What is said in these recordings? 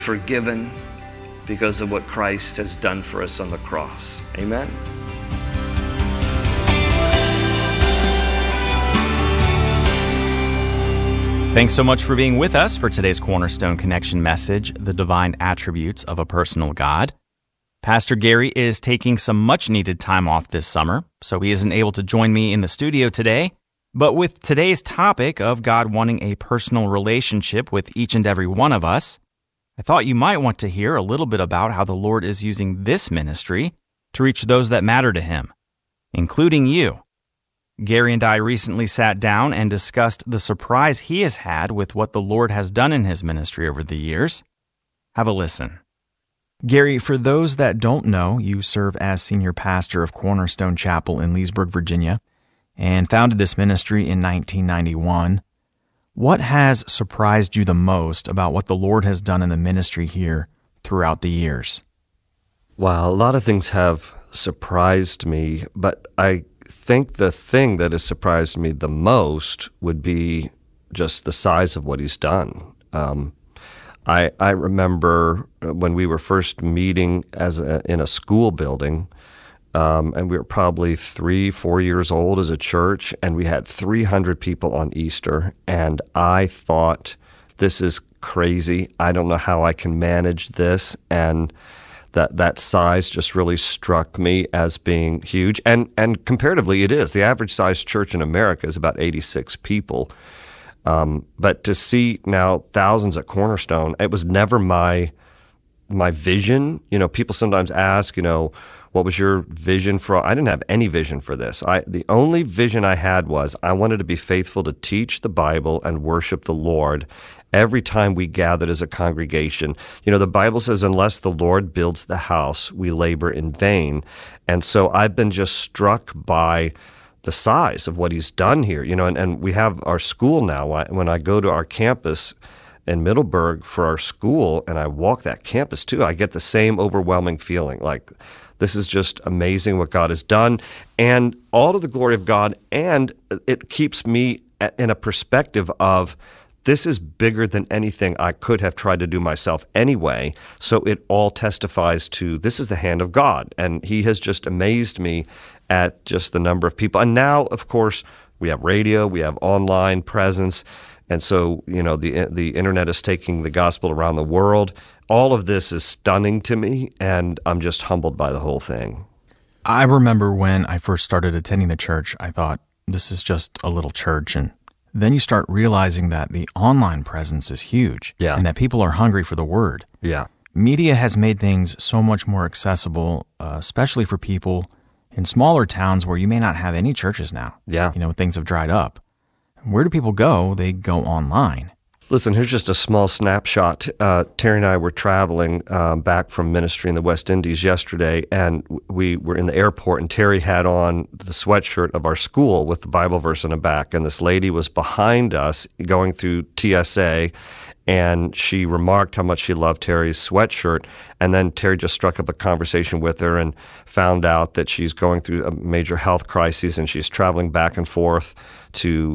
forgiven because of what Christ has done for us on the cross. Amen. Thanks so much for being with us for today's Cornerstone Connection message, The Divine Attributes of a Personal God. Pastor Gary is taking some much-needed time off this summer, so he isn't able to join me in the studio today. But with today's topic of God wanting a personal relationship with each and every one of us, I thought you might want to hear a little bit about how the Lord is using this ministry to reach those that matter to Him, including you. Gary and I recently sat down and discussed the surprise he has had with what the Lord has done in his ministry over the years. Have a listen. Gary, for those that don't know, you serve as senior pastor of Cornerstone Chapel in Leesburg, Virginia, and founded this ministry in 1991. What has surprised you the most about what the Lord has done in the ministry here throughout the years? Wow, a lot of things have surprised me, but I think the thing that has surprised me the most would be just the size of what He's done. I remember when we were first meeting in a school building, and we were probably 3-4 years old as a church, and we had 300 people on Easter, and I thought, this is crazy. I don't know how I can manage this, and that size just really struck me as being huge, and comparatively it is. The average size church in America is about 86 people, but to see now thousands at Cornerstone, it was never my vision. You know, people sometimes ask, what was your vision for? I didn't have any vision for this. The only vision I had was I wanted to be faithful to teach the Bible and worship the Lord every time we gathered as a congregation. The Bible says, unless the Lord builds the house, we labor in vain. And so I've been just struck by the size of what He's done here. And we have our school now. When I go to our campus in Middleburg for our school and I walk that campus too, I get the same overwhelming feeling like, this is just amazing what God has done, and all to the glory of God, and it keeps me in a perspective of this is bigger than anything I could have tried to do myself anyway, so it all testifies to this is the hand of God, and He has just amazed me at just the number of people. And now, of course, we have radio, we have online presence, and so, the internet is taking the gospel around the world. All of this is stunning to me, and I'm just humbled by the whole thing. I remember when I first started attending the church, I thought, this is just a little church, and then you start realizing that the online presence is huge, and that people are hungry for the Word. Yeah. Media has made things so much more accessible, especially for people in smaller towns where you may not have any churches now. Yeah. Things have dried up. Where do people go? They go online. Listen, here's just a small snapshot. Terry and I were traveling back from ministry in the West Indies yesterday, and we were in the airport, and Terry had on the sweatshirt of our school with the Bible verse on the back, and this lady was behind us going through TSA, and she remarked how much she loved Terry's sweatshirt, and then Terry just struck up a conversation with her and found out that she's going through a major health crisis, and she's traveling back and forth to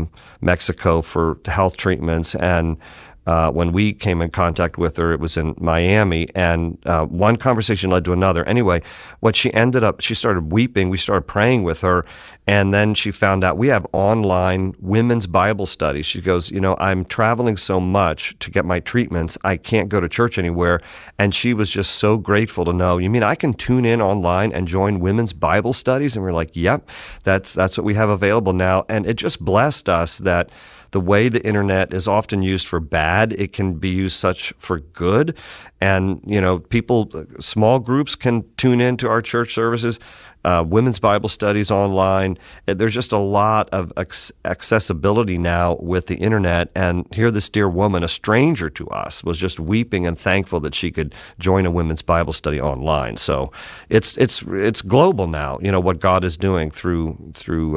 Mexico for health treatments. And when we came in contact with her, it was in Miami, and one conversation led to another. Anyway, she started weeping. We started praying with her, and then she found out we have online women's Bible studies. She goes, I'm traveling so much to get my treatments, I can't go to church anywhere. And she was just so grateful to know, you mean I can tune in online and join women's Bible studies? And we're like, yep, that's what we have available now. And it just blessed us that the way the internet is often used for bad, it can be used such for good. And, people, small groups can tune into our church services, women's Bible studies online. There's just a lot of accessibility now with the internet. And here this dear woman, a stranger to us, was just weeping and thankful that she could join a women's Bible study online. So it's global now, what God is doing through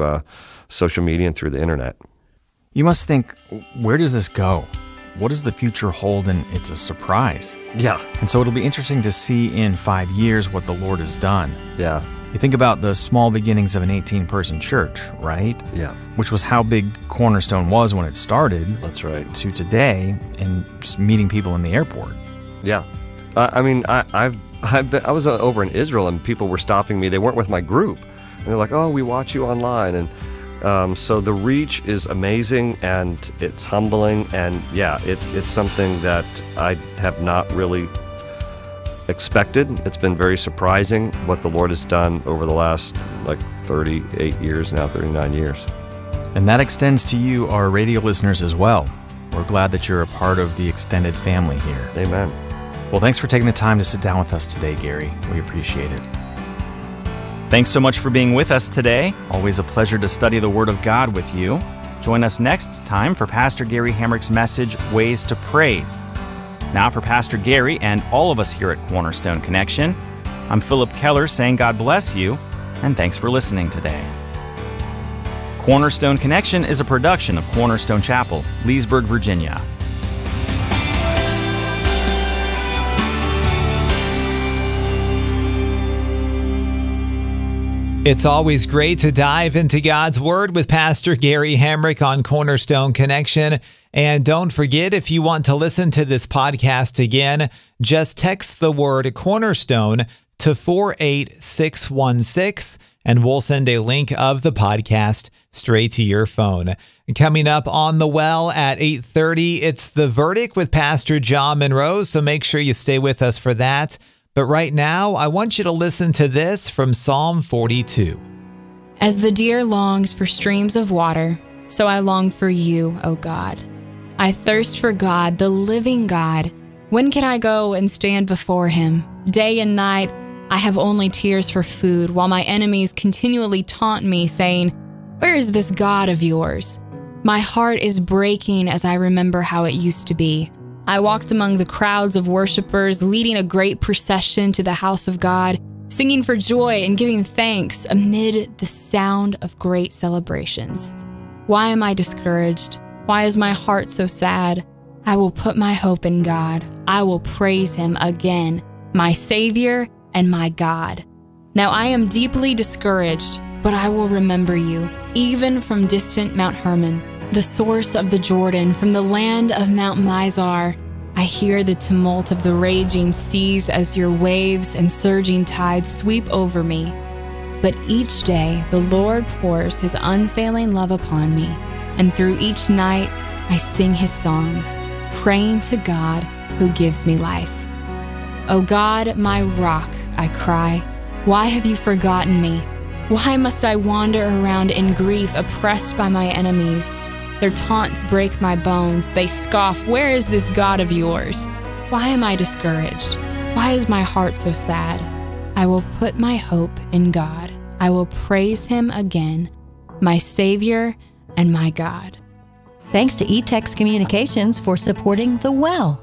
social media and through the internet. You must think, where does this go? What does the future hold? And it's a surprise. Yeah. And so it'll be interesting to see in 5 years what the Lord has done. Yeah. You think about the small beginnings of an 18-person church, right? Yeah. Which was how big Cornerstone was when it started. That's right. To today, and just meeting people in the airport. Yeah. I was over in Israel, and people were stopping me. They weren't with my group. And they're like, oh, we watch you online. And so the reach is amazing, and it's humbling. And yeah, it's something that I have not really expected. It's been very surprising what the Lord has done over the last 38 years now, 39 years. And that extends to you, our radio listeners, as well. We're glad that you're a part of the extended family here. Amen. Well, thanks for taking the time to sit down with us today, Gary. We appreciate it. Thanks so much for being with us today. Always a pleasure to study the Word of God with you. Join us next time for Pastor Gary Hamrick's message, Ways to Praise. Now for Pastor Gary and all of us here at Cornerstone Connection, I'm Philip Keller saying God bless you, and thanks for listening today. Cornerstone Connection is a production of Cornerstone Chapel, Leesburg, Virginia. It's always great to dive into God's Word with Pastor Gary Hamrick on Cornerstone Connection. And don't forget, if you want to listen to this podcast again, just text the word Cornerstone to 48616, and we'll send a link of the podcast straight to your phone. Coming up on The Well at 8:30, it's The Verdict with Pastor John Monroe, so make sure you stay with us for that. But right now, I want you to listen to this from Psalm 42. As the deer longs for streams of water, so I long for you, O God. I thirst for God, the living God. When can I go and stand before him? Day and night, I have only tears for food, while my enemies continually taunt me, saying, "Where is this God of yours?" My heart is breaking as I remember how it used to be. I walked among the crowds of worshipers, leading a great procession to the house of God, singing for joy and giving thanks amid the sound of great celebrations. Why am I discouraged? Why is my heart so sad? I will put my hope in God. I will praise him again, my Savior and my God. Now I am deeply discouraged, but I will remember you, even from distant Mount Hermon, the source of the Jordan, from the land of Mount Mizar. I hear the tumult of the raging seas as your waves and surging tides sweep over me. But each day the Lord pours his unfailing love upon me, and through each night I sing his songs, praying to God who gives me life. O God, my rock, I cry, why have you forgotten me? Why must I wander around in grief, oppressed by my enemies? Their taunts break my bones. They scoff, "Where is this God of yours?" Why am I discouraged? Why is my heart so sad? I will put my hope in God. I will praise him again, my Savior and my God. Thanks to eText Communications for supporting The Well.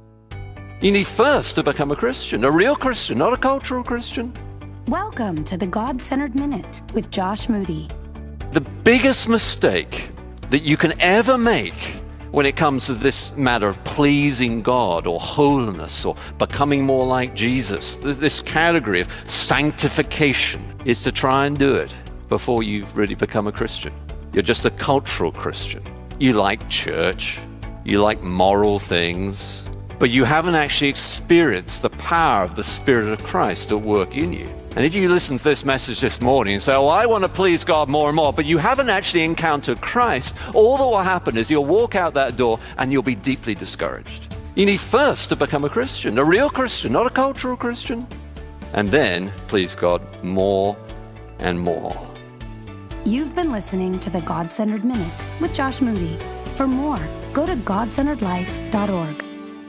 You need first to become a Christian, a real Christian, not a cultural Christian. Welcome to the God-Centered Minute with Josh Moody. The biggest mistake that you can ever make when it comes to this matter of pleasing God or holiness or becoming more like Jesus, this category of sanctification, is to try and do it before you've really become a Christian. You're just a cultural Christian. You like church, you like moral things, but you haven't actually experienced the power of the Spirit of Christ at work in you. And if you listen to this message this morning and say, "Oh, I want to please God more and more," but you haven't actually encountered Christ, all that will happen is you'll walk out that door and you'll be deeply discouraged. You need first to become a Christian, a real Christian, not a cultural Christian, and then please God more and more. You've been listening to the God-Centered Minute with Josh Moody. For more, go to godcenteredlife.org.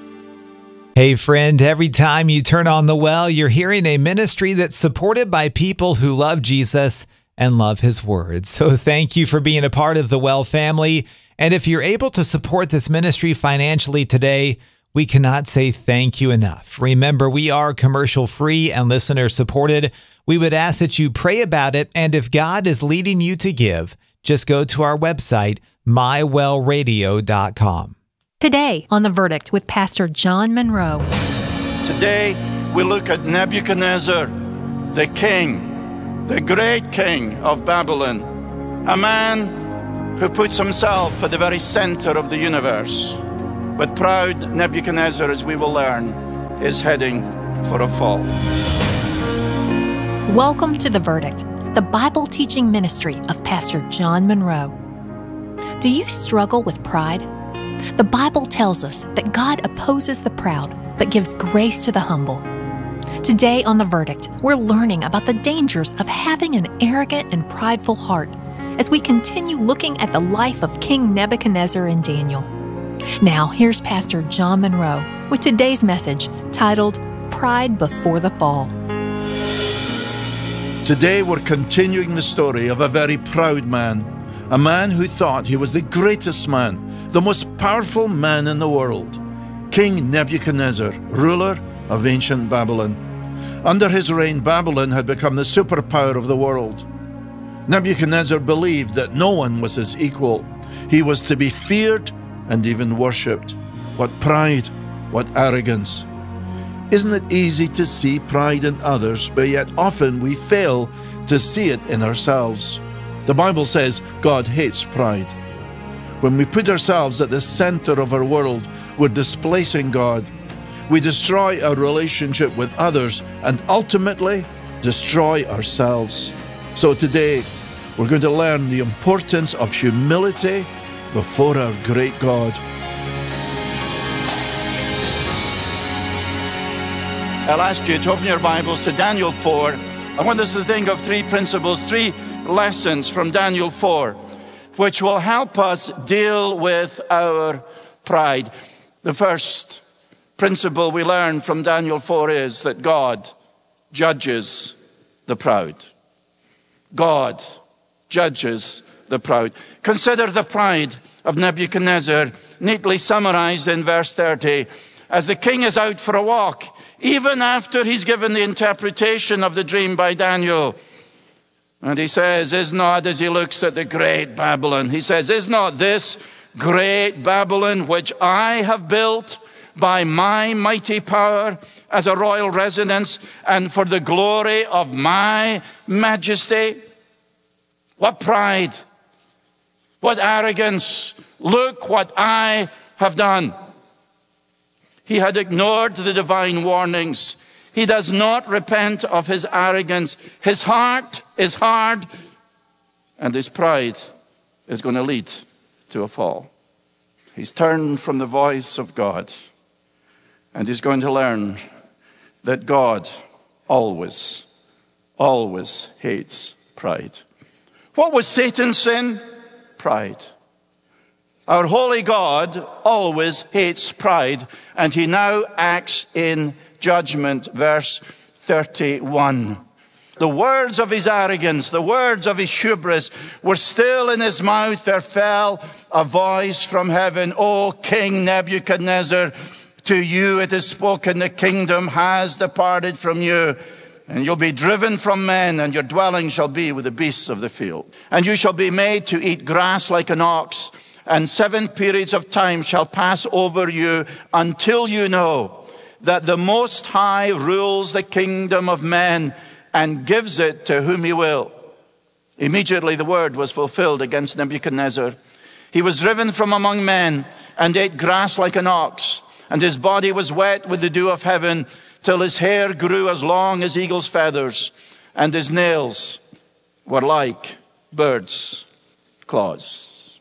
Hey friend, every time you turn on The Well, you're hearing a ministry that's supported by people who love Jesus and love his word. So thank you for being a part of The Well family. And if you're able to support this ministry financially today, we cannot say thank you enough. Remember, we are commercial free and listener supported. We would ask that you pray about it. And if God is leading you to give, just go to our website, mywellradio.com. Today on The Verdict with Pastor John Monroe. Today we look at Nebuchadnezzar, the king, the great king of Babylon, a man who puts himself at the very center of the universe. But proud Nebuchadnezzar, as we will learn, is heading for a fall. Welcome to The Verdict, the Bible teaching ministry of Pastor John Monroe. Do you struggle with pride? The Bible tells us that God opposes the proud, but gives grace to the humble. Today on The Verdict, we're learning about the dangers of having an arrogant and prideful heart as we continue looking at the life of King Nebuchadnezzar and Daniel. Now, here's Pastor John Monroe with today's message titled, Pride Before the Fall. Today we're continuing the story of a very proud man, a man who thought he was the greatest man, the most powerful man in the world, King Nebuchadnezzar, ruler of ancient Babylon. Under his reign, Babylon had become the superpower of the world. Nebuchadnezzar believed that no one was his equal. He was to be feared and even worshipped. What pride, what arrogance. Isn't it easy to see pride in others, but yet often we fail to see it in ourselves? The Bible says God hates pride. When we put ourselves at the center of our world, we're displacing God. We destroy our relationship with others and ultimately destroy ourselves. So today, we're going to learn the importance of humility before our great God. I'll ask you to open your Bibles to Daniel 4. I want us to think of three principles, three lessons from Daniel 4, which will help us deal with our pride. The first principle we learn from Daniel 4 is that God judges the proud. God judges the proud. Consider the pride of Nebuchadnezzar, neatly summarized in verse 30. As the king is out for a walk, even after he's given the interpretation of the dream by Daniel, and he says, is not, as he looks at the great Babylon, he says, is not this great Babylon which I have built by my mighty power as a royal residence and for the glory of my majesty? What pride, what arrogance. Look what I have done. He had ignored the divine warnings. He does not repent of his arrogance. His heart is hard, and his pride is going to lead to a fall. He's turned from the voice of God, and he's going to learn that God always hates pride. What was Satan's sin? Pride. Our holy God always hates pride, and he now acts in judgment. Verse 31. The words of his arrogance, the words of his hubris were still in his mouth. There fell a voice from heaven, O King Nebuchadnezzar, to you it is spoken, the kingdom has departed from you. And you'll be driven from men, and your dwelling shall be with the beasts of the field. And you shall be made to eat grass like an ox, and 7 periods of time shall pass over you until you know that the Most High rules the kingdom of men and gives it to whom he will. Immediately the word was fulfilled against Nebuchadnezzar. He was driven from among men and ate grass like an ox, and his body was wet with the dew of heaven, till his hair grew as long as eagle's feathers, and his nails were like birds' claws.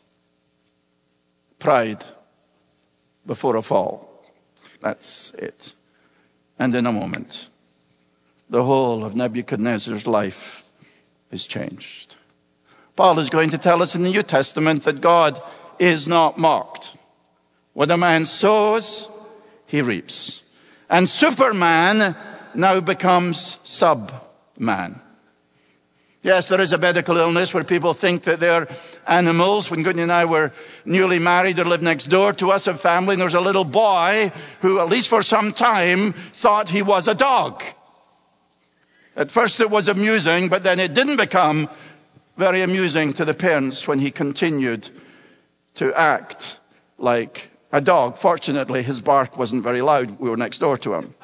Pride before a fall. That's it. And in a moment, the whole of Nebuchadnezzar's life is changed. Paul is going to tell us in the New Testament that God is not mocked. What a man sows, he reaps. And Superman now becomes Subman. Yes, there is a medical illness where people think that they're animals. When Goodney and I were newly married, they lived next door to us, a family, and there was a little boy who, at least for some time, thought he was a dog. At first it was amusing, but then it didn't become very amusing to the parents when he continued to act like a dog. Fortunately, his bark wasn't very loud. We were next door to him.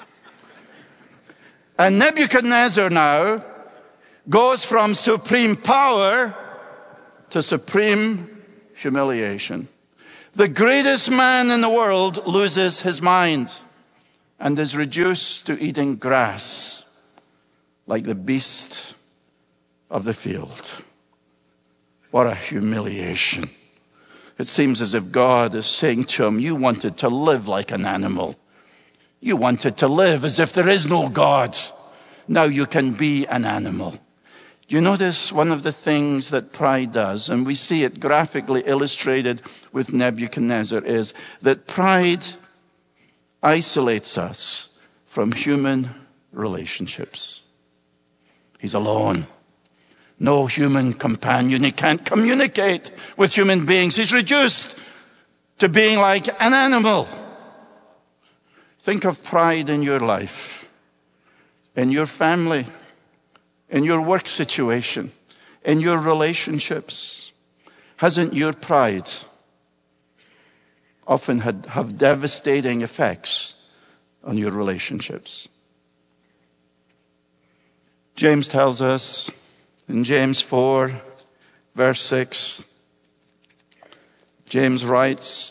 And Nebuchadnezzar now goes from supreme power to supreme humiliation. The greatest man in the world loses his mind. and is reduced to eating grass like the beast of the field. What a humiliation. It seems as if God is saying to him, you wanted to live like an animal. You wanted to live as if there is no God. Now you can be an animal. You notice one of the things that pride does, and we see it graphically illustrated with Nebuchadnezzar, is that pride isolates us from human relationships. He's alone. No human companion. He can't communicate with human beings. He's reduced to being like an animal. Think of pride in your life, in your family, in your work situation, in your relationships. Hasn't your pride often have devastating effects on your relationships? James tells us in James 4, verse 6, James writes,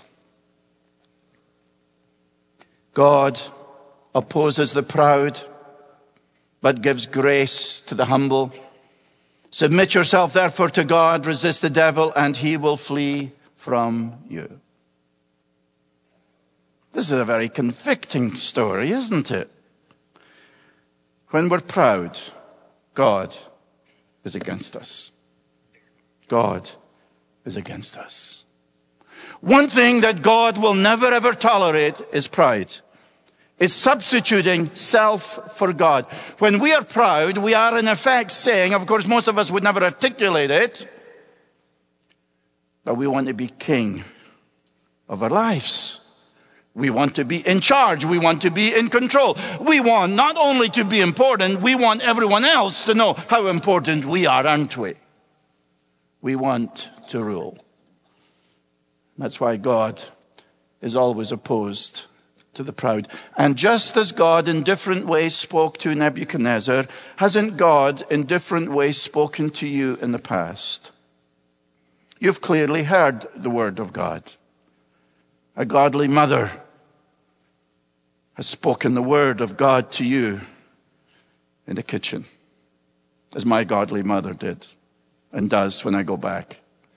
God opposes the proud, but gives grace to the humble. Submit yourself therefore to God, resist the devil, and he will flee from you. This is a very convicting story, isn't it? When we're proud, God is against us. God is against us. One thing that God will never ever tolerate is pride. It's substituting self for God. When we are proud, we are in effect saying, of course most of us would never articulate it, but we want to be king of our lives. We want to be in charge. We want to be in control. We want not only to be important, we want everyone else to know how important we are, aren't we? We want to rule. That's why God is always opposed to the proud. And just as God in different ways spoke to Nebuchadnezzar, hasn't God in different ways spoken to you in the past? You've clearly heard the word of God. A godly mother has spoken the word of God to you in the kitchen, as my godly mother did and does when I go back,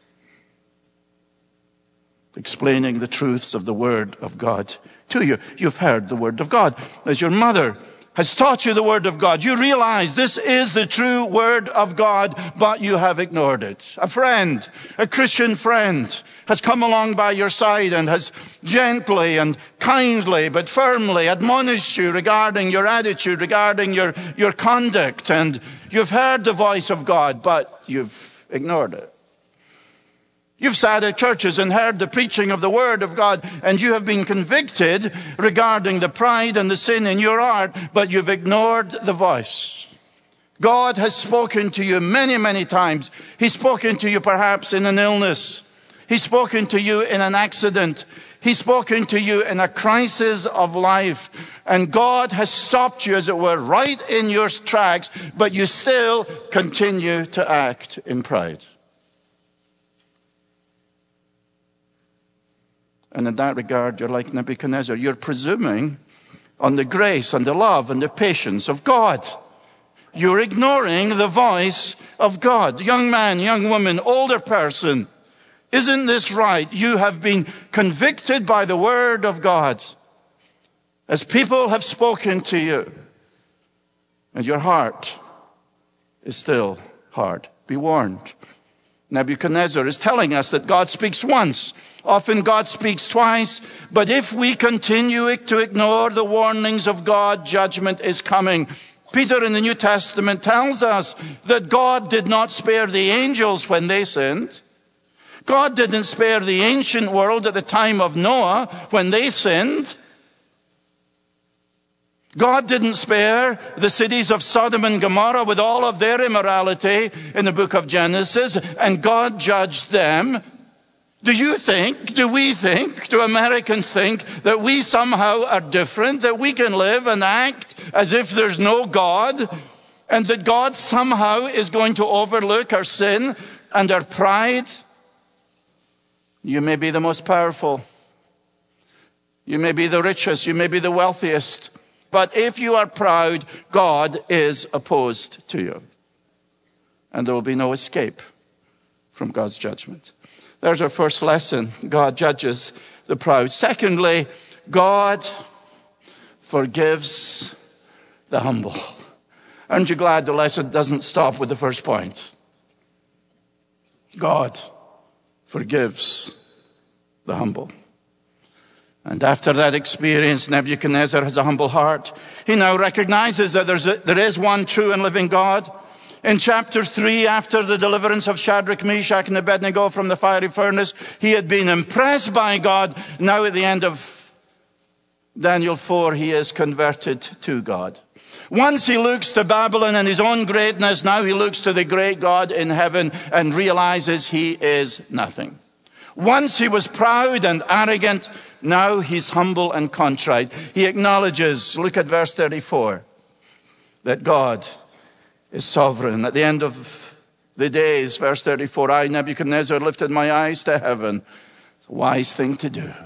explaining the truths of the word of God to you. You've heard the word of God. As your mother has taught you the word of God, you realize this is the true word of God, but you have ignored it. A friend, a Christian friend, has come along by your side and has gently and kindly but firmly admonished you regarding your attitude, regarding your conduct, and you've heard the voice of God, but you've ignored it. You've sat at churches and heard the preaching of the word of God, and you have been convicted regarding the pride and the sin in your heart, but you've ignored the voice. God has spoken to you many, many times. He's spoken to you perhaps in an illness. He's spoken to you in an accident. He's spoken to you in a crisis of life. And God has stopped you, as it were, right in your tracks, but you still continue to act in pride. And in that regard, you're like Nebuchadnezzar. You're presuming on the grace and the love and the patience of God. You're ignoring the voice of God. Young man, young woman, older person, isn't this right? You have been convicted by the word of God as people have spoken to you, and your heart is still hard. Be warned. Nebuchadnezzar is telling us that God speaks once. Often God speaks twice. But if we continue to ignore the warnings of God, judgment is coming. Peter in the New Testament tells us that God did not spare the angels when they sinned. God didn't spare the ancient world at the time of Noah when they sinned. God didn't spare the cities of Sodom and Gomorrah with all of their immorality in the book of Genesis, and God judged them. Do you think, do we think, do Americans think that we somehow are different, that we can live and act as if there's no God, and that God somehow is going to overlook our sin and our pride? You may be the most powerful. You may be the richest. You may be the wealthiest. But if you are proud, God is opposed to you. And there will be no escape from God's judgment. There's our first lesson. God judges the proud. Secondly, God forgives the humble. Aren't you glad the lesson doesn't stop with the first point? God forgives the humble. And after that experience, Nebuchadnezzar has a humble heart. He now recognizes that there is one true and living God. In chapter 3, after the deliverance of Shadrach, Meshach, and Abednego from the fiery furnace, he had been impressed by God. Now at the end of Daniel 4, he is converted to God. Once he looks to Babylon and his own greatness, now he looks to the great God in heaven and realizes he is nothing. Once he was proud and arrogant, now he's humble and contrite. He acknowledges, look at verse 34, that God is sovereign. At the end of the days, verse 34, I, Nebuchadnezzar, lifted my eyes to heaven. It's a wise thing to do.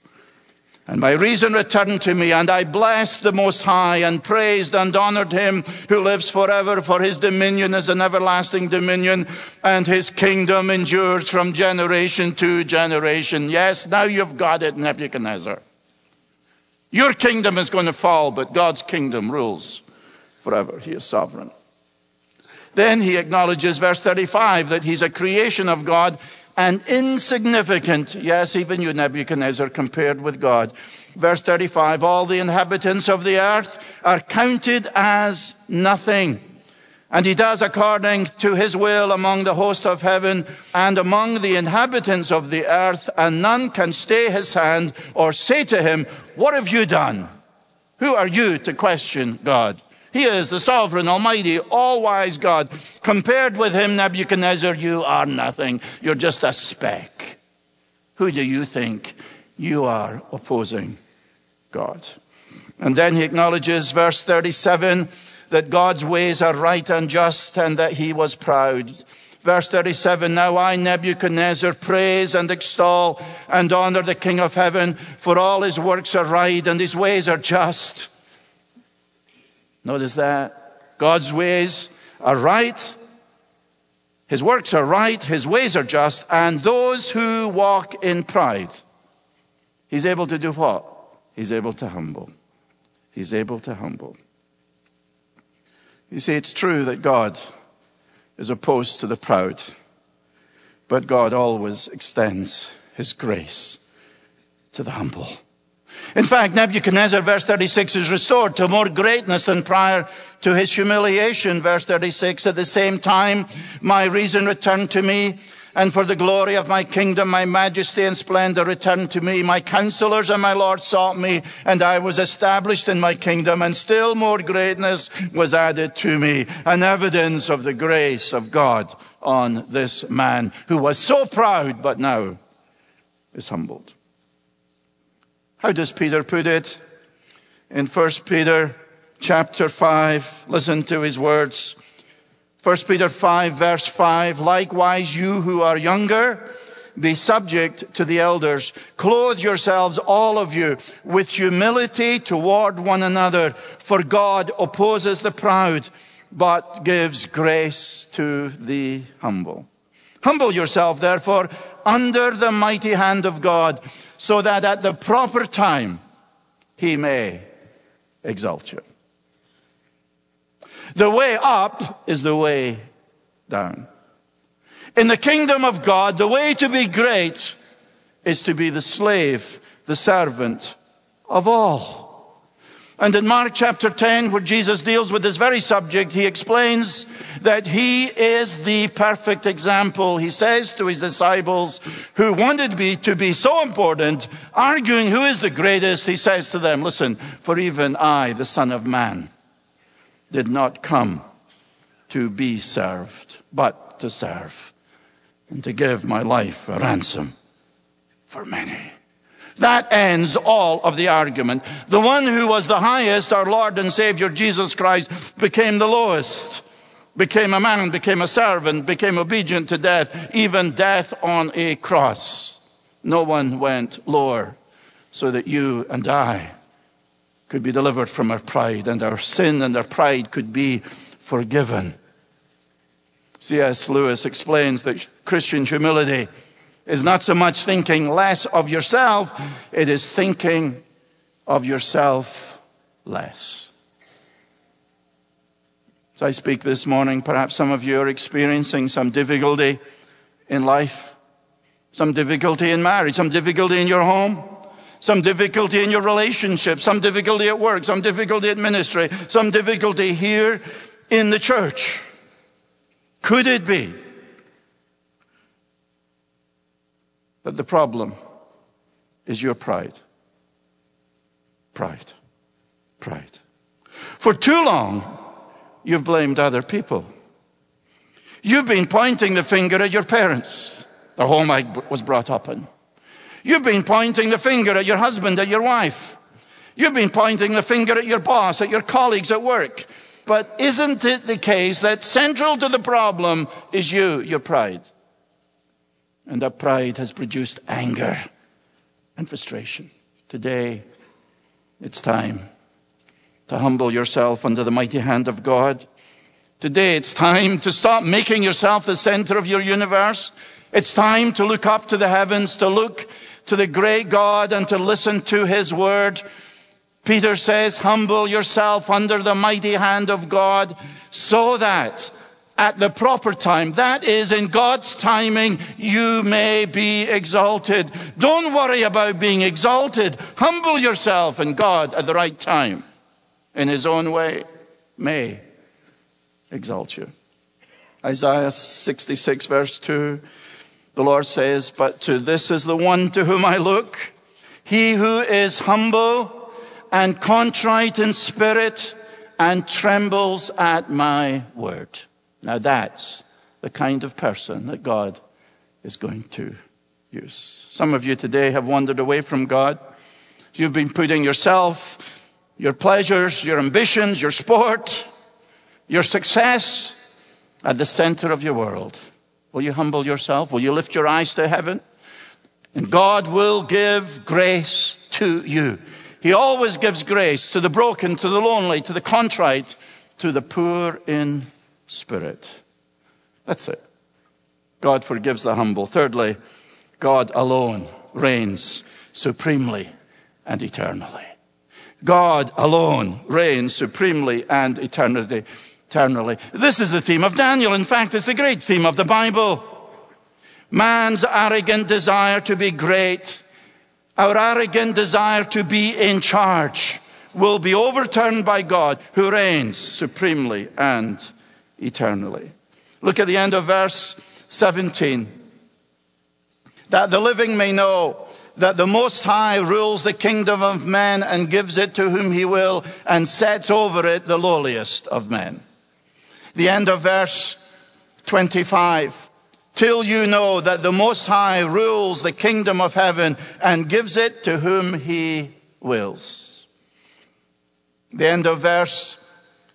And my reason returned to me, and I blessed the Most High and praised and honored him who lives forever, for his dominion is an everlasting dominion, and his kingdom endures from generation to generation. Yes, now you've got it, Nebuchadnezzar. Your kingdom is going to fall, but God's kingdom rules forever. He is sovereign. Then he acknowledges, verse 35, that he's a creation of God and insignificant. Yes, even you, Nebuchadnezzar, compared with God. Verse 35, all the inhabitants of the earth are counted as nothing. And he does according to his will among the host of heaven and among the inhabitants of the earth, and none can stay his hand or say to him, what have you done? Who are you to question God? He is the sovereign, almighty, all-wise God. Compared with him, Nebuchadnezzar, you are nothing. You're just a speck. Who do you think you are opposing God? And then he acknowledges, verse 37, that God's ways are right and just, and that he was proud. Verse 37, now I, Nebuchadnezzar, praise and extol and honor the King of heaven, for all his works are right and his ways are just. Notice that. God's ways are right. His works are right. His ways are just. And those who walk in pride, he's able to do what? He's able to humble. He's able to humble. You see, it's true that God is opposed to the proud, but God always extends his grace to the humble. In fact, Nebuchadnezzar, verse 36, is restored to more greatness than prior to his humiliation. Verse 36, at the same time, my reason returned to me, and for the glory of my kingdom, my majesty and splendor returned to me. My counselors and my Lord sought me, and I was established in my kingdom, and still more greatness was added to me, an evidence of the grace of God on this man who was so proud, but now is humbled. How does Peter put it? In 1 Peter chapter 5, listen to his words. 1 Peter 5, verse 5, likewise you who are younger, be subject to the elders. Clothe yourselves, all of you, with humility toward one another, for God opposes the proud, but gives grace to the humble. Humble yourself, therefore, under the mighty hand of God, so that at the proper time he may exalt you. The way up is the way down. In the kingdom of God, the way to be great is to be the slave, the servant of all. And in Mark chapter 10, where Jesus deals with this very subject, he explains that he is the perfect example. He says to his disciples who wanted to be so important, arguing who is the greatest, he says to them, listen, for even I, the Son of Man, did not come to be served, but to serve, and to give my life a ransom for many. That ends all of the argument. The one who was the highest, our Lord and Savior Jesus Christ, became the lowest, became a man, became a servant, became obedient to death, even death on a cross. No one went lower so that you and I could be delivered from our pride, and our sin and our pride could be forgiven. C.S. Lewis explains that Christian humility is not so much thinking less of yourself, it is thinking of yourself less. As I speak this morning, perhaps some of you are experiencing some difficulty in life, some difficulty in marriage, some difficulty in your home, some difficulty in your relationship, some difficulty at work, some difficulty at ministry, some difficulty here in the church. Could it be that the problem is your pride? Pride. Pride. For too long, you've blamed other people. You've been pointing the finger at your parents, the home I was brought up in. You've been pointing the finger at your husband, at your wife. You've been pointing the finger at your boss, at your colleagues at work. But isn't it the case that central to the problem is you, your pride? And that pride has produced anger and frustration. Today, it's time to humble yourself under the mighty hand of God. Today, it's time to stop making yourself the center of your universe. It's time to look up to the heavens, to look to the great God and to listen to his word. Peter says, humble yourself under the mighty hand of God so that at the proper time, that is in God's timing, you may be exalted. Don't worry about being exalted. Humble yourself, and God at the right time, in his own way, may exalt you. Isaiah 66 verse 2, the Lord says, but to this is the one to whom I look, he who is humble and contrite in spirit and trembles at my word. Now that's the kind of person that God is going to use. Some of you today have wandered away from God. You've been putting yourself, your pleasures, your ambitions, your sport, your success at the center of your world. Will you humble yourself? Will you lift your eyes to heaven? And God will give grace to you. He always gives grace to the broken, to the lonely, to the contrite, to the poor in spirit. That's it. God forgives the humble. Thirdly, God alone reigns supremely and eternally. God alone reigns supremely and eternally. This is the theme of Daniel. In fact, it's the great theme of the Bible. Man's arrogant desire to be great, our arrogant desire to be in charge, will be overturned by God, who reigns supremely and eternally. Look at the end of verse 17. That the living may know that the Most High rules the kingdom of men and gives it to whom he will and sets over it the lowliest of men. The end of verse 25. Till you know that the Most High rules the kingdom of heaven and gives it to whom he wills. The end of verse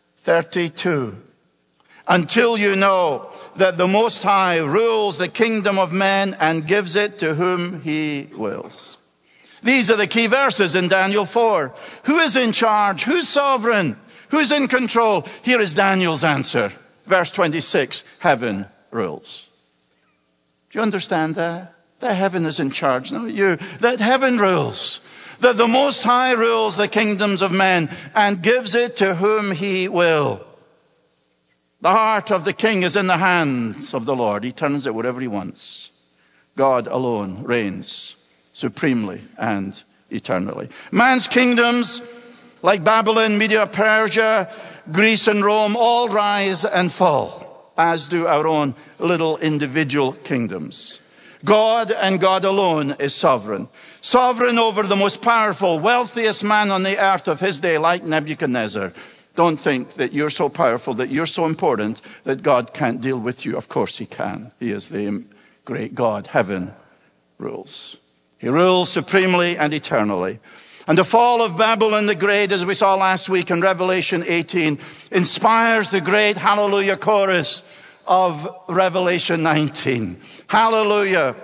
32. Until you know that the Most High rules the kingdom of men and gives it to whom he wills. These are the key verses in Daniel 4. Who is in charge? Who's sovereign? Who's in control? Here is Daniel's answer. Verse 26, heaven rules. Do you understand that? That heaven is in charge, not you. That heaven rules. That the Most High rules the kingdoms of men and gives it to whom he will. The heart of the king is in the hands of the Lord. He turns it wherever he wants. God alone reigns supremely and eternally. Man's kingdoms, like Babylon, Media, Persia, Greece and Rome, all rise and fall, as do our own little individual kingdoms. God and God alone is sovereign. Sovereign over the most powerful, wealthiest man on the earth of his day, like Nebuchadnezzar. Don't think that you're so powerful, that you're so important, that God can't deal with you. Of course he can. He is the great God. Heaven rules. He rules supremely and eternally. And the fall of Babylon the Great, as we saw last week in Revelation 18, inspires the great hallelujah chorus of Revelation 19. Hallelujah.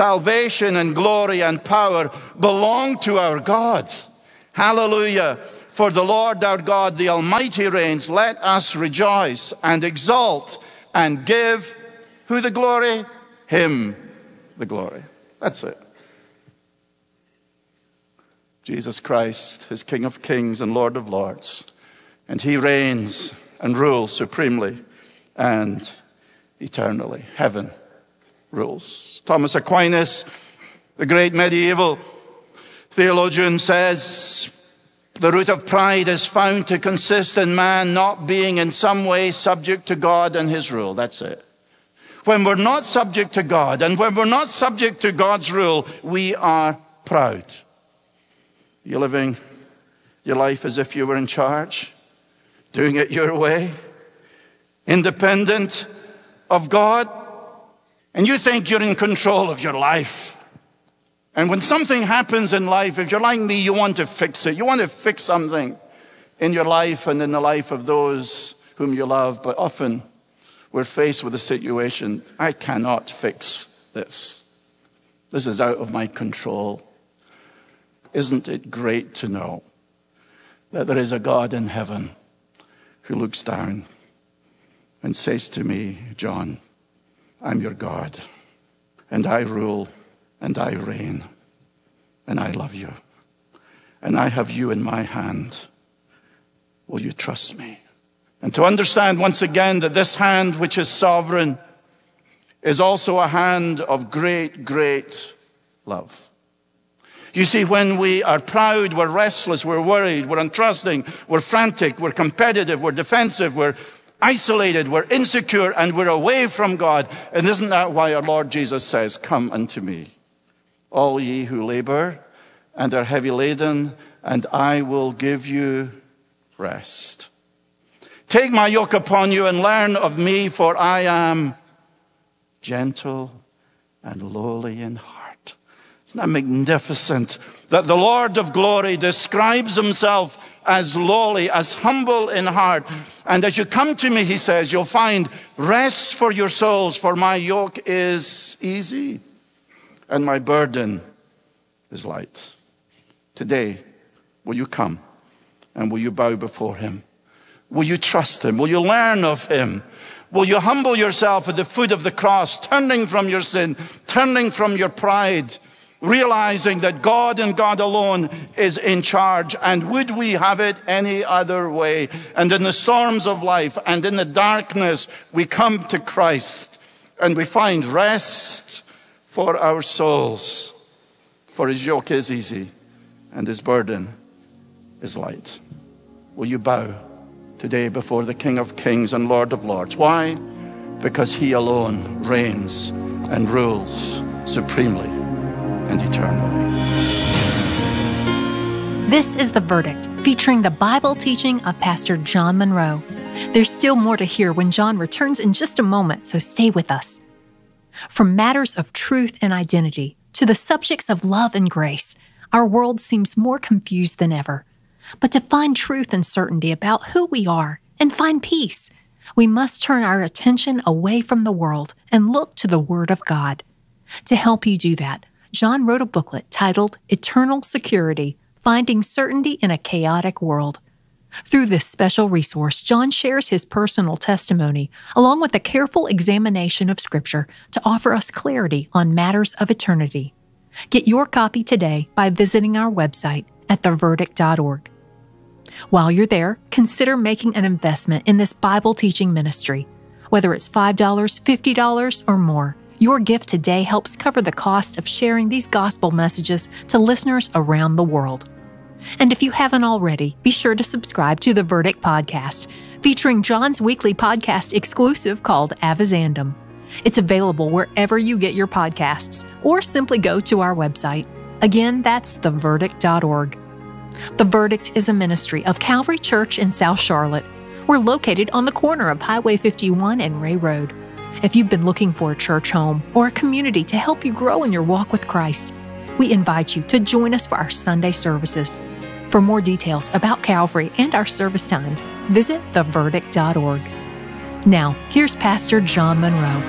Salvation and glory and power belong to our God. Hallelujah. For the Lord our God, the Almighty reigns. Let us rejoice and exalt and give who the glory? Him the glory. That's it. Jesus Christ is King of kings and Lord of lords. And he reigns and rules supremely and eternally. Heaven rules. Thomas Aquinas, the great medieval theologian, says the root of pride is found to consist in man not being in some way subject to God and his rule. That's it. When we're not subject to God and when we're not subject to God's rule, we are proud. You're living your life as if you were in charge, doing it your way, independent of God, and you think you're in control of your life. And when something happens in life, if you're like me, you want to fix it. You want to fix something in your life and in the life of those whom you love. But often we're faced with a situation, I cannot fix this. This is out of my control. Isn't it great to know that there is a God in heaven who looks down and says to me, John, I'm your God, and I rule, and I reign, and I love you, and I have you in my hand. Will you trust me? And to understand once again that this hand, which is sovereign, is also a hand of great, great love. You see, when we are proud, we're restless, we're worried, we're untrusting, we're frantic, we're competitive, we're defensive, we're isolated, we're insecure, and we're away from God. And isn't that why our Lord Jesus says, come unto me, all ye who labor and are heavy laden, and I will give you rest. Take my yoke upon you and learn of me, for I am gentle and lowly in heart. Isn't that magnificent that the Lord of glory describes himself as lowly, as humble in heart? And as you come to me, he says, you'll find rest for your souls, for my yoke is easy and my burden is light. Today, will you come and will you bow before him? Will you trust him? Will you learn of him? Will you humble yourself at the foot of the cross, turning from your sin, turning from your pride, realizing that God and God alone is in charge? And would we have it any other way? And in the storms of life and in the darkness, we come to Christ and we find rest for our souls. For his yoke is easy and his burden is light. Will you bow today before the King of Kings and Lord of Lords? Why? Because he alone reigns and rules supremely and eternally. This is The Verdict, featuring the Bible teaching of Pastor John Munro. There's still more to hear when John returns in just a moment, so stay with us. From matters of truth and identity to the subjects of love and grace, our world seems more confused than ever. But to find truth and certainty about who we are and find peace, we must turn our attention away from the world and look to the Word of God. To help you do that, John wrote a booklet titled Eternal Security, Finding Certainty in a Chaotic World. Through this special resource, John shares his personal testimony, along with a careful examination of Scripture to offer us clarity on matters of eternity. Get your copy today by visiting our website at theverdict.org. While you're there, consider making an investment in this Bible teaching ministry. Whether it's $5, $50, or more, your gift today helps cover the cost of sharing these gospel messages to listeners around the world. And if you haven't already, be sure to subscribe to The Verdict Podcast, featuring John's weekly podcast exclusive called Avizandum. It's available wherever you get your podcasts, or simply go to our website. Again, that's theverdict.org. The Verdict is a ministry of Calvary Church in South Charlotte. We're located on the corner of Highway 51 and Ray Road. If you've been looking for a church home or a community to help you grow in your walk with Christ, we invite you to join us for our Sunday services. For more details about Calvary and our service times, visit theverdict.org. Now, here's Pastor John Munro.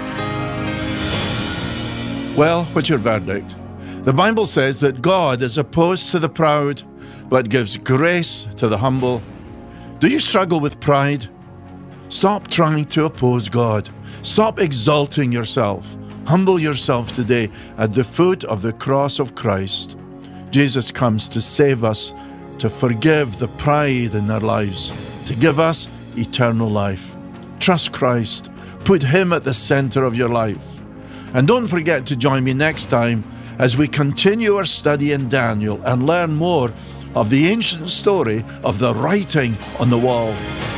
Well, what's your verdict? The Bible says that God is opposed to the proud, but gives grace to the humble. Do you struggle with pride? Stop trying to oppose God. Stop exalting yourself. Humble yourself today at the foot of the cross of Christ. Jesus comes to save us, to forgive the pride in our lives, to give us eternal life. Trust Christ. Put Him at the center of your life. And don't forget to join me next time as we continue our study in Daniel and learn more of the ancient story of the writing on the wall.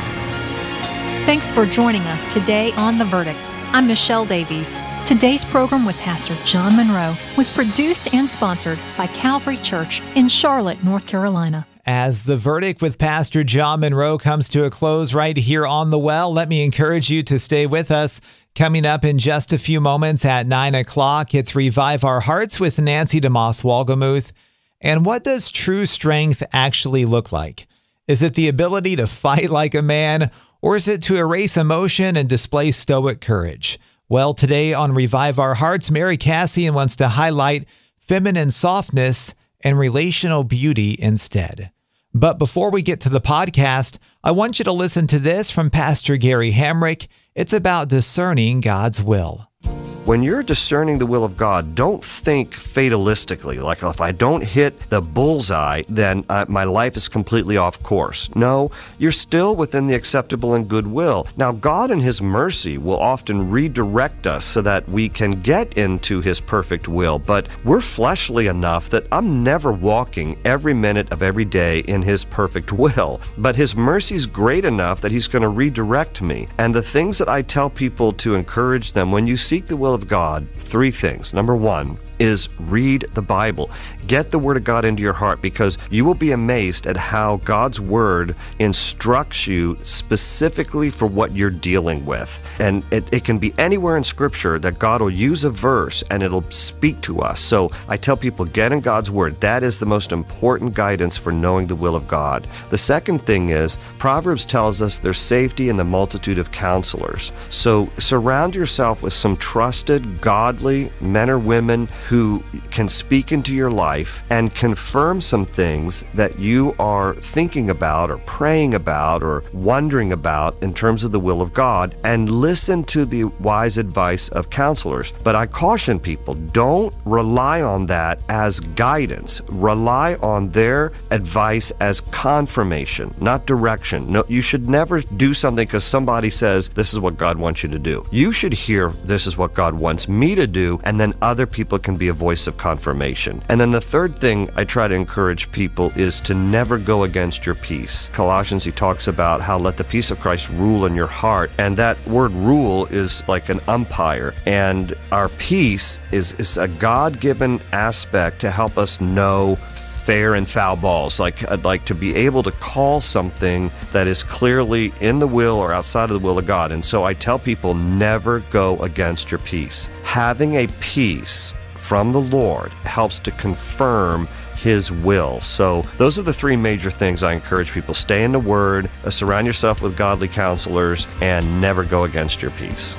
Thanks for joining us today on The Verdict. I'm Michelle Davies. Today's program with Pastor John Monroe was produced and sponsored by Calvary Church in Charlotte, North Carolina. As The Verdict with Pastor John Monroe comes to a close right here on The Well, let me encourage you to stay with us. Coming up in just a few moments at 9 o'clock, it's Revive Our Hearts with Nancy DeMoss Wolgemuth. And what does true strength actually look like? Is it the ability to fight like a man, or is it to erase emotion and display stoic courage? Well, today on Revive Our Hearts, Mary Cassian wants to highlight feminine softness and relational beauty instead. But before we get to the podcast, I want you to listen to this from Pastor Gary Hamrick. It's about discerning God's will. When you're discerning the will of God, don't think fatalistically, like if I don't hit the bullseye, then my life is completely off course. No, you're still within the acceptable and good will. Now, God in His mercy will often redirect us so that we can get into His perfect will, but we're fleshly enough that I'm never walking every minute of every day in His perfect will. But His mercy's great enough that He's going to redirect me. And the things that I tell people to encourage them, when you seek the will of God, 3 things. Number 1 is read the Bible. Get the Word of God into your heart, because you will be amazed at how God's Word instructs you specifically for what you're dealing with. And it can be anywhere in Scripture that God will use a verse and it'll speak to us. So I tell people, get in God's Word. That is the most important guidance for knowing the will of God. The second thing is, Proverbs tells us there's safety in the multitude of counselors. So surround yourself with some trusted, godly men or women who can speak into your life and confirm some things that you are thinking about or praying about or wondering about in terms of the will of God, and listen to the wise advice of counselors. But I caution people, don't rely on that as guidance. Rely on their advice as confirmation, not direction. No, you should never do something because somebody says, this is what God wants you to do. You should hear, this is what God wants me to do, and then other people can be a voice of confirmation. And then the third thing I try to encourage people is to never go against your peace. Colossians, he talks about how let the peace of Christ rule in your heart. And that word rule is like an umpire. And our peace is a God-given aspect to help us know fair and foul balls. I'd like to be able to call something that is clearly in the will or outside of the will of God. And so I tell people, never go against your peace. Having a peace from the Lord helps to confirm His will. So those are the 3 major things I encourage people. Stay in the Word, surround yourself with godly counselors, and never go against your peace.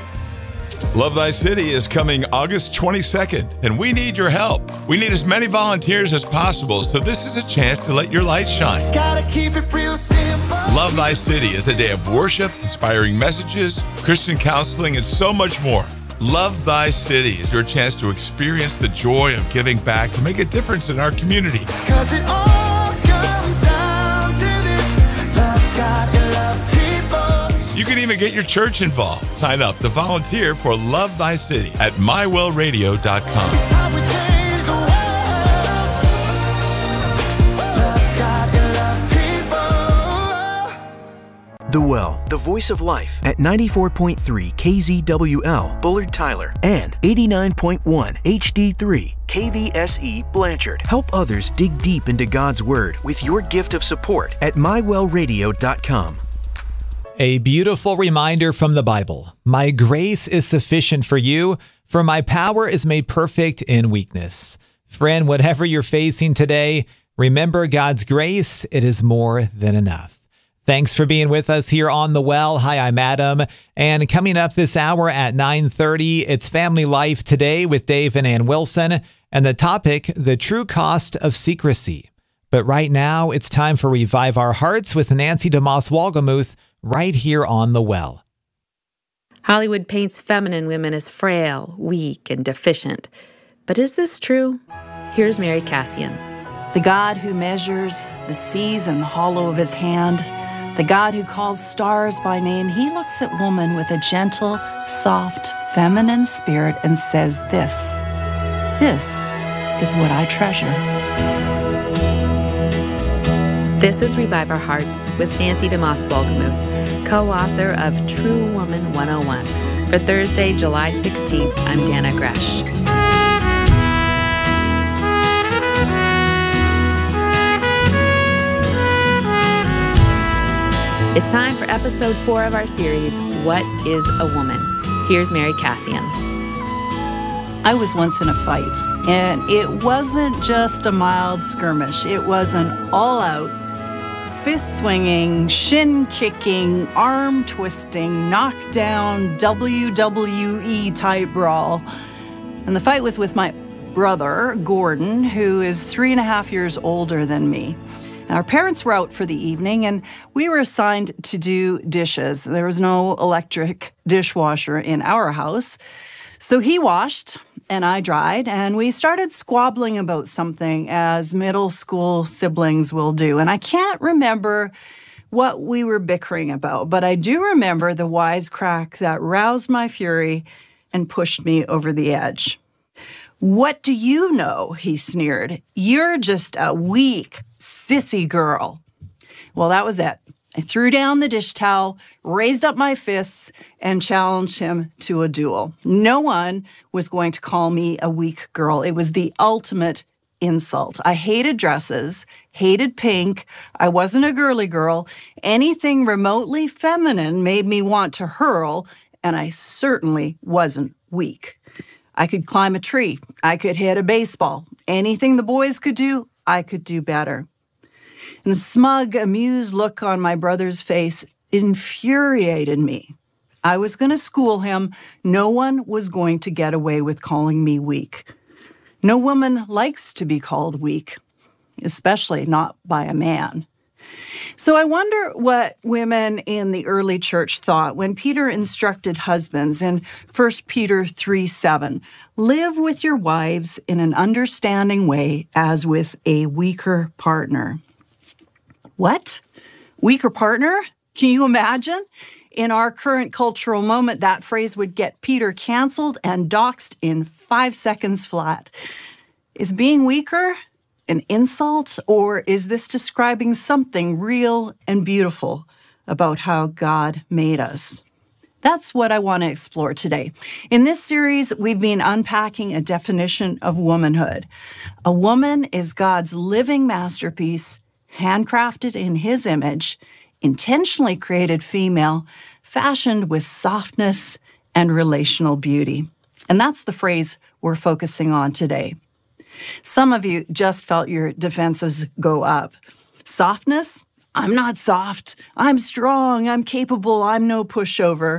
Love Thy City is coming August 22nd, and we need your help. We need as many volunteers as possible, so this is a chance to let your light shine. Gotta keep it real simple. Love Thy City is a day of worship, inspiring messages, Christian counseling, and so much more. Love Thy City is your chance to experience the joy of giving back to make a difference in our community. 'Cause it all comes down to this: love God and love people. You can even get your church involved. Sign up to volunteer for Love Thy City at mywellradio.com. The Well, the voice of life at 94.3 KZWL, Bullard Tyler, and 89.1 HD3 KVSE Blanchard. Help others dig deep into God's Word with your gift of support at mywellradio.com. A beautiful reminder from the Bible. My grace is sufficient for you, for my power is made perfect in weakness. Friend, whatever you're facing today, remember God's grace. It is more than enough. Thanks for being with us here on The Well. Hi, I'm Adam. And coming up this hour at 9:30, it's Family Life Today with Dave and Ann Wilson. And the topic, the true cost of secrecy. But right now, it's time for Revive Our Hearts with Nancy DeMoss Wolgemuth right here on The Well. Hollywood paints feminine women as frail, weak, and deficient. But is this true? Here's Mary Cassian. The God who measures the seas in the hollow of his hand, the God who calls stars by name, he looks at woman with a gentle, soft, feminine spirit and says this is what I treasure. This is Revive Our Hearts with Nancy DeMoss Wolgemuth, co-author of True Woman 101. For Thursday, July 16th, I'm Dana Gresh. It's time for episode 4 of our series, What is a Woman? Here's Mary Cassian. I was once in a fight, and it wasn't just a mild skirmish. It was an all-out, fist-swinging, shin-kicking, arm-twisting, knockdown, WWE-type brawl. And the fight was with my brother, Gordon, who is 3.5 years older than me. Our parents were out for the evening, and we were assigned to do dishes. There was no electric dishwasher in our house. So he washed, and I dried, and we started squabbling about something, as middle school siblings will do. And I can't remember what we were bickering about, but I do remember the wisecrack that roused my fury and pushed me over the edge. "What do you know?" he sneered. "You're just a weak, sissy girl." Well, that was it. I threw down the dish towel, raised up my fists, and challenged him to a duel. No one was going to call me a weak girl. It was the ultimate insult. I hated dresses, hated pink. I wasn't a girly girl. Anything remotely feminine made me want to hurl, and I certainly wasn't weak. I could climb a tree. I could hit a baseball. Anything the boys could do, I could do better. And the smug, amused look on my brother's face infuriated me. I was going to school him. No one was going to get away with calling me weak. No woman likes to be called weak, especially not by a man. So I wonder what women in the early church thought when Peter instructed husbands in 1 Peter 3:7, "Live with your wives in an understanding way as with a weaker partner." What? Weaker partner? Can you imagine? In our current cultural moment, that phrase would get Peter canceled and doxed in 5 seconds flat. Is being weaker an insult, or is this describing something real and beautiful about how God made us? That's what I want to explore today. In this series, we've been unpacking a definition of womanhood. A woman is God's living masterpiece, handcrafted in His image, intentionally created female, fashioned with softness and relational beauty. And that's the phrase we're focusing on today. Some of you just felt your defenses go up. Softness? I'm not soft. I'm strong. I'm capable. I'm no pushover.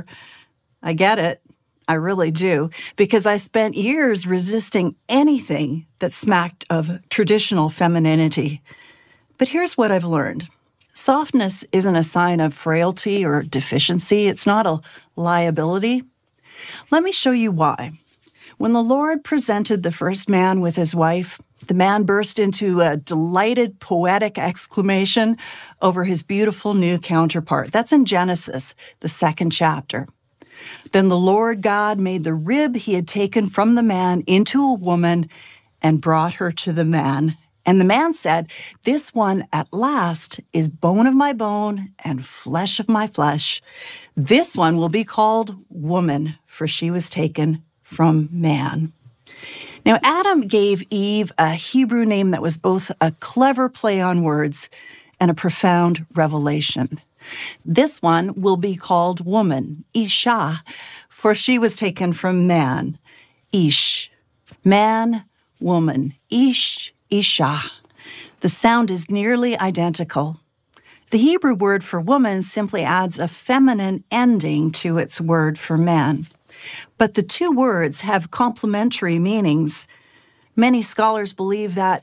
I get it. I really do. Because I spent years resisting anything that smacked of traditional femininity. But here's what I've learned. Softness isn't a sign of frailty or deficiency. It's not a liability. Let me show you why. When the Lord presented the first man with his wife, the man burst into a delighted, poetic exclamation over his beautiful new counterpart. That's in Genesis, the 2nd chapter. Then the Lord God made the rib he had taken from the man into a woman and brought her to the man. And the man said, "This one at last is bone of my bone and flesh of my flesh. This one will be called woman, for she was taken from man." Now, Adam gave Eve a Hebrew name that was both a clever play on words and a profound revelation. This one will be called woman, Isha, for she was taken from man, Ish. Man, woman, Ish, Isha. The sound is nearly identical. The Hebrew word for woman simply adds a feminine ending to its word for man. But the two words have complementary meanings. Many scholars believe that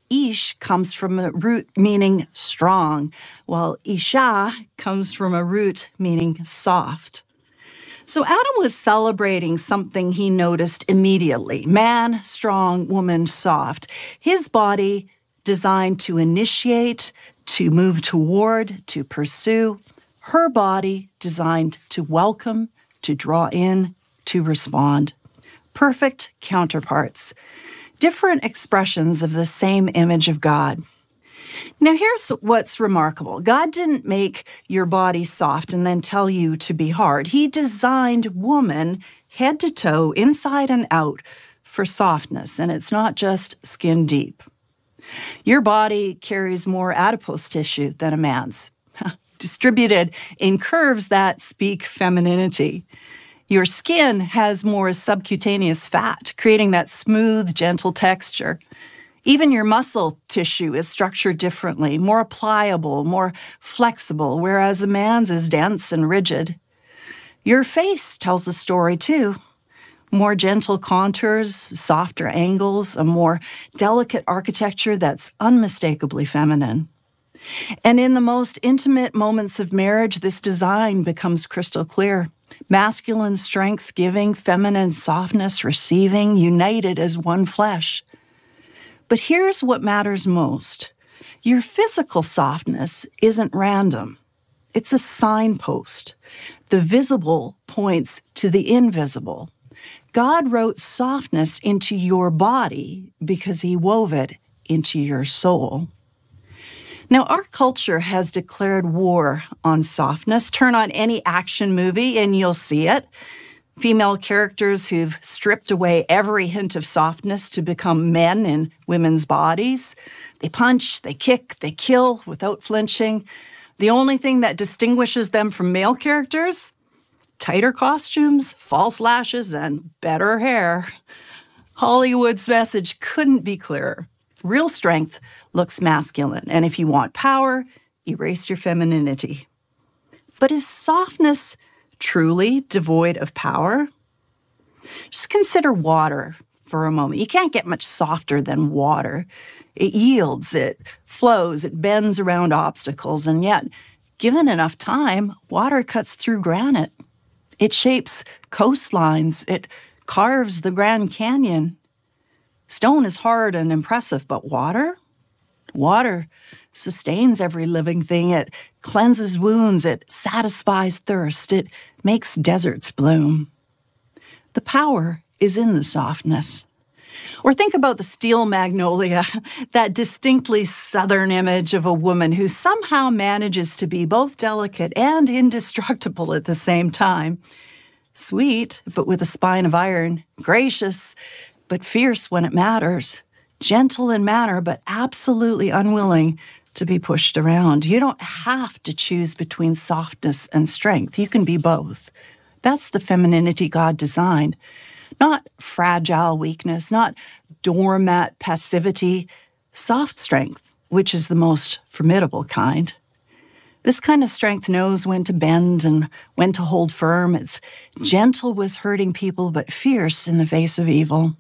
Ish comes from a root meaning strong, while Isha comes from a root meaning soft. So Adam was celebrating something he noticed immediately. Man, strong, woman, soft. His body designed to initiate, to move toward, to pursue. Her body designed to welcome, to draw in, to respond. Perfect counterparts. Different expressions of the same image of God. Now, here's what's remarkable. God didn't make your body soft and then tell you to be hard. He designed woman head to toe, inside and out, for softness, and it's not just skin deep. Your body carries more adipose tissue than a man's, distributed in curves that speak femininity. Your skin has more subcutaneous fat, creating that smooth, gentle texture. Even your muscle tissue is structured differently, more pliable, more flexible, whereas a man's is dense and rigid. Your face tells a story too. More gentle contours, softer angles, a more delicate architecture that's unmistakably feminine. And in the most intimate moments of marriage, this design becomes crystal clear. Masculine strength giving, feminine softness receiving, united as one flesh. But here's what matters most. Your physical softness isn't random. It's a signpost. The visible points to the invisible. God wrote softness into your body because he wove it into your soul. Now, our culture has declared war on softness. Turn on any action movie and you'll see it. Female characters who've stripped away every hint of softness to become men in women's bodies. They punch, they kick, they kill without flinching. The only thing that distinguishes them from male characters? Tighter costumes, false lashes, and better hair. Hollywood's message couldn't be clearer. Real strength looks masculine, and if you want power, erase your femininity. But is softness truly devoid of power? Just consider water for a moment. You can't get much softer than water. It yields, it flows, it bends around obstacles, and yet, given enough time, water cuts through granite. It shapes coastlines, it carves the Grand Canyon. Stone is hard and impressive, but water? Water sustains every living thing. It cleanses wounds. It satisfies thirst. It makes deserts bloom. The power is in the softness. Or think about the steel magnolia, that distinctly southern image of a woman who somehow manages to be both delicate and indestructible at the same time. Sweet, but with a spine of iron. Gracious, but fierce when it matters. Gentle in manner, but absolutely unwilling to be pushed around. You don't have to choose between softness and strength. You can be both. That's the femininity God designed. Not fragile weakness, not doormat passivity, soft strength, which is the most formidable kind. This kind of strength knows when to bend and when to hold firm. It's gentle with hurting people, but fierce in the face of evil.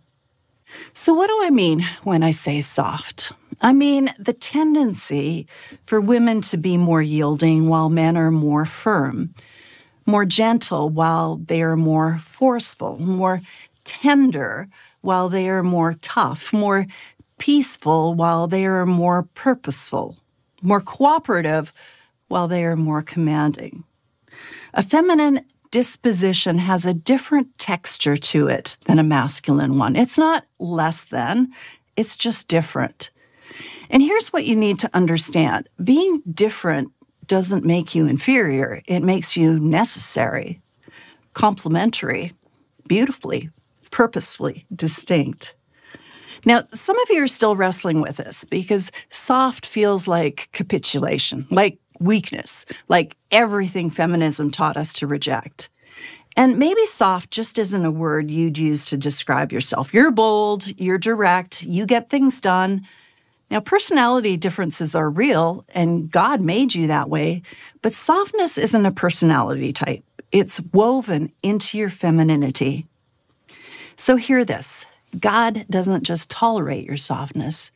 So what do I mean when I say soft? I mean the tendency for women to be more yielding while men are more firm, more gentle while they are more forceful, more tender while they are more tough, more peaceful while they are more purposeful, more cooperative while they are more commanding. A feminine disposition has a different texture to it than a masculine one. It's not less than, it's just different. And here's what you need to understand. Being different doesn't make you inferior. It makes you necessary, complementary, beautifully, purposefully distinct. Now, some of you are still wrestling with this because soft feels like capitulation, like weakness, like everything feminism taught us to reject. And maybe soft just isn't a word you'd use to describe yourself. You're bold, you're direct, you get things done. Now, personality differences are real, and God made you that way, but softness isn't a personality type. It's woven into your femininity. So hear this. God doesn't just tolerate your softness.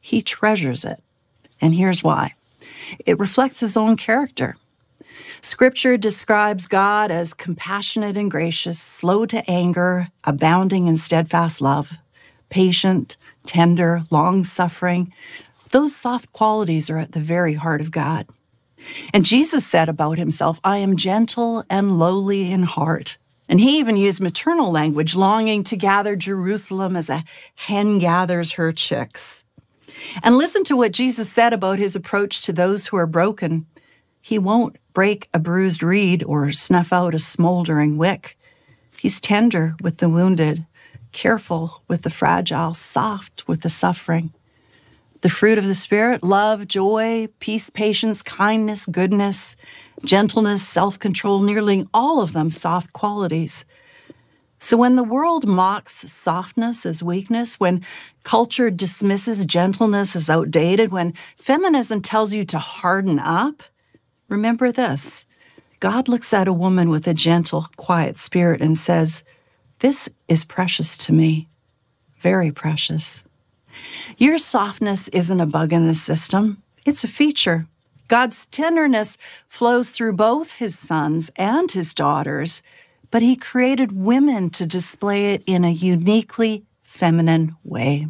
He treasures it. And here's why. It reflects his own character. Scripture describes God as compassionate and gracious, slow to anger, abounding in steadfast love, patient, tender, long-suffering. Those soft qualities are at the very heart of God. And Jesus said about himself, I am gentle and lowly in heart. And he even used maternal language, longing to gather Jerusalem as a hen gathers her chicks. And listen to what Jesus said about his approach to those who are broken. He won't break a bruised reed or snuff out a smoldering wick. He's tender with the wounded, careful with the fragile, soft with the suffering. The fruit of the Spirit, love, joy, peace, patience, kindness, goodness, gentleness, self-control, nearly all of them soft qualities. So when the world mocks softness as weakness, when culture dismisses gentleness as outdated, when feminism tells you to harden up, remember this. God looks at a woman with a gentle, quiet spirit and says, this is precious to me, very precious. Your softness isn't a bug in the system. It's a feature. God's tenderness flows through both his sons and his daughters, but he created women to display it in a uniquely feminine way.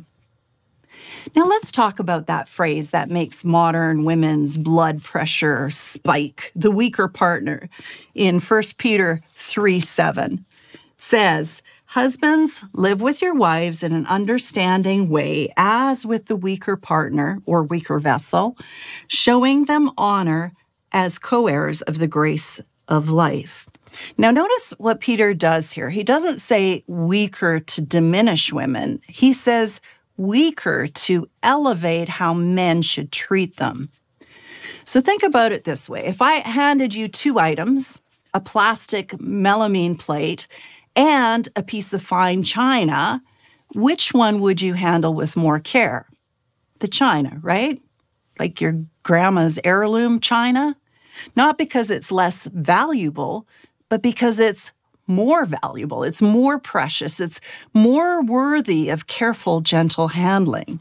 Now let's talk about that phrase that makes modern women's blood pressure spike. The weaker partner in 1 Peter 3:7 says, husbands, live with your wives in an understanding way, as with the weaker partner or weaker vessel, showing them honor as co-heirs of the grace of life. Now, notice what Peter does here. He doesn't say weaker to diminish women. He says weaker to elevate how men should treat them. So think about it this way. If I handed you two items, a plastic melamine plate and a piece of fine china, which one would you handle with more care? The china, right? Like your grandma's heirloom china? Not because it's less valuable, but because it's more valuable, it's more precious, it's more worthy of careful, gentle handling.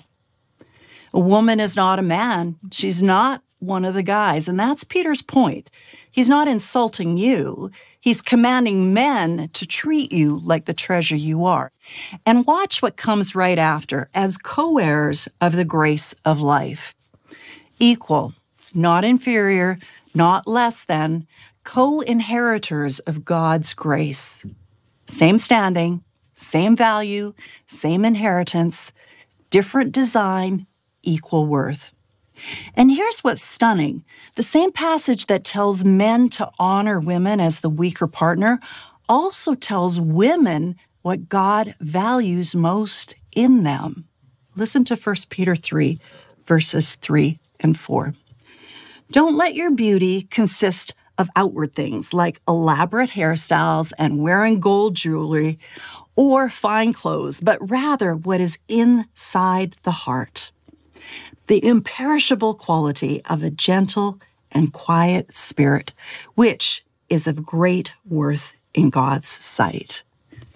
A woman is not a man. She's not one of the guys. And that's Peter's point. He's not insulting you. He's commanding men to treat you like the treasure you are. And watch what comes right after, as co-heirs of the grace of life. Equal, not inferior, not less than, co-inheritors of God's grace. Same standing, same value, same inheritance, different design, equal worth. And here's what's stunning. The same passage that tells men to honor women as the weaker partner also tells women what God values most in them. Listen to 1 Peter 3, verses 3 and 4. Don't let your beauty consist of outward things like elaborate hairstyles and wearing gold jewelry or fine clothes, but rather what is inside the heart. The imperishable quality of a gentle and quiet spirit, which is of great worth in God's sight.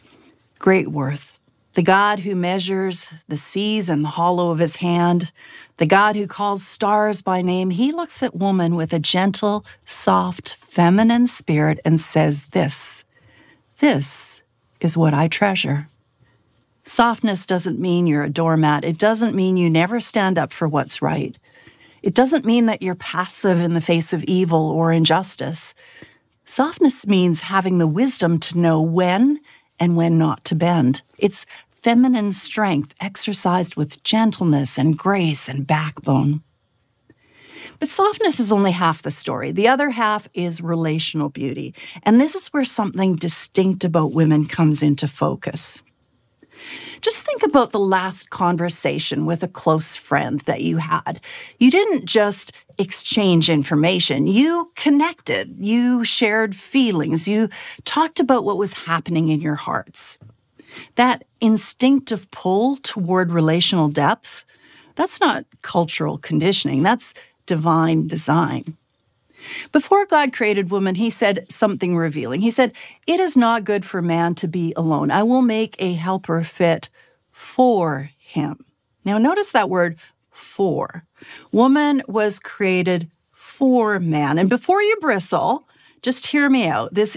Great worth. The God who measures the seas in the hollow of his hand, the God who calls stars by name, he looks at woman with a gentle, soft, feminine spirit and says this is what I treasure. Softness doesn't mean you're a doormat. It doesn't mean you never stand up for what's right. It doesn't mean that you're passive in the face of evil or injustice. Softness means having the wisdom to know when and when not to bend. It's feminine strength exercised with gentleness and grace and backbone. But softness is only half the story. The other half is relational beauty. And this is where something distinct about women comes into focus. Just think about the last conversation with a close friend that you had. You didn't just exchange information. You connected. You shared feelings. You talked about what was happening in your hearts. That instinctive pull toward relational depth, that's not cultural conditioning. That's divine design. Before God created woman, he said something revealing. He said, "It is not good for man to be alone. I will make a helper fit for him." Now, notice that word for. Woman was created for man. And before you bristle, just hear me out. This